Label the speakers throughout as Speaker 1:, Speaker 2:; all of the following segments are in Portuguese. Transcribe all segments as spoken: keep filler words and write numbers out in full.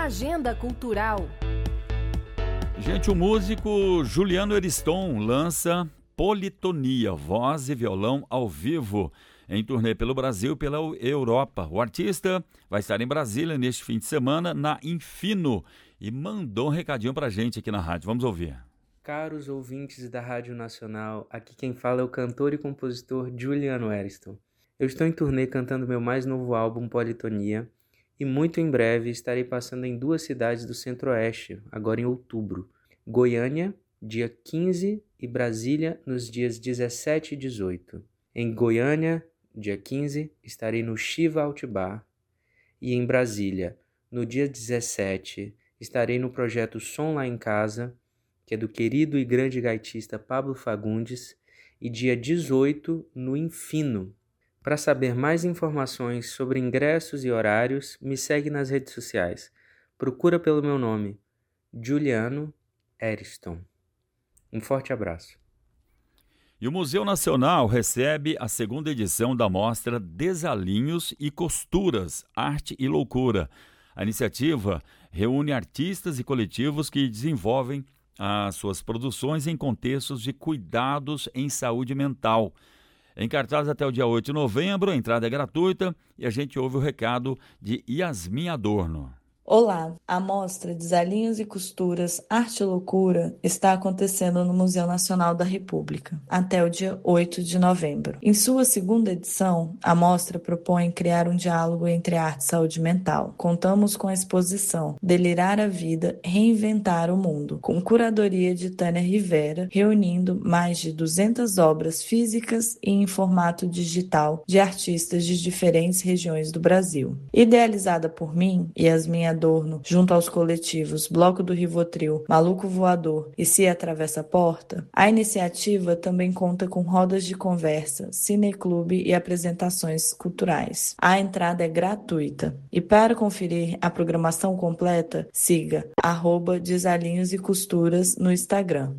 Speaker 1: Agenda Cultural.
Speaker 2: Gente, o músico Juliano Eriston lança Politonia, voz e violão ao vivo, em turnê pelo Brasil e pela Europa. O artista vai estar em Brasília neste fim de semana, na Infino, e mandou um recadinho pra gente aqui na rádio. Vamos ouvir.
Speaker 3: Caros ouvintes da Rádio Nacional, aqui quem fala é o cantor e compositor Juliano Eriston. Eu estou em turnê cantando meu mais novo álbum, Politonia, e muito em breve estarei passando em duas cidades do Centro-Oeste, agora em outubro. Goiânia, dia quinze, e Brasília, nos dias dezessete e dezoito. Em Goiânia, dia quinze, estarei no Shiva Outbar, e em Brasília, no dia dezessete, estarei no projeto Som Lá em Casa, que é do querido e grande gaitista Pablo Fagundes, e dia dezoito, no Infino. Para saber mais informações sobre ingressos e horários, me segue nas redes sociais. Procura pelo meu nome, Juliano Eriston. Um forte abraço.
Speaker 2: E o Museu Nacional recebe a segunda edição da mostra Desalinhos e Costuras, Arte e Loucura. A iniciativa reúne artistas e coletivos que desenvolvem as suas produções em contextos de cuidados em saúde mental. Em cartaz até o dia oito de novembro, a entrada é gratuita e a gente ouve o recado de Yasmin Adorno.
Speaker 4: Olá, a mostra Desalinhos e Costuras, Arte e Loucura está acontecendo no Museu Nacional da República, até o dia oito de novembro. Em sua segunda edição, a mostra propõe criar um diálogo entre arte e saúde mental. Contamos com a exposição Delirar a Vida, Reinventar o Mundo, com curadoria de Tânia Rivera, reunindo mais de duzentas obras físicas e em formato digital de artistas de diferentes regiões do Brasil. Idealizada por mim, Yasmin Adorno, junto aos coletivos Bloco do Rivotril, Maluco Voador e Se Atravessa a Porta, a iniciativa também conta com rodas de conversa, cineclube e apresentações culturais. A entrada é gratuita. E para conferir a programação completa, siga arroba Desalinhos e Costuras no Instagram.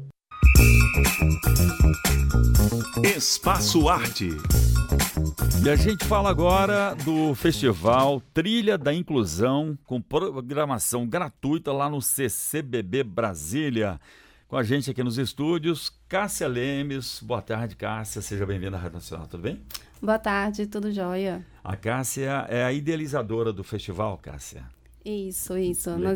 Speaker 5: Espaço Arte.
Speaker 2: E a gente fala agora do Festival Trilha da Inclusão, com programação gratuita lá no C C B B Brasília. Com a gente aqui nos estúdios, Cássia Lemes. Boa tarde, Cássia. Seja bem-vinda à Rádio Nacional, tudo bem?
Speaker 6: Boa tarde, tudo jóia.
Speaker 2: A Cássia é a idealizadora do festival, Cássia.
Speaker 6: Isso, isso.
Speaker 2: Legal.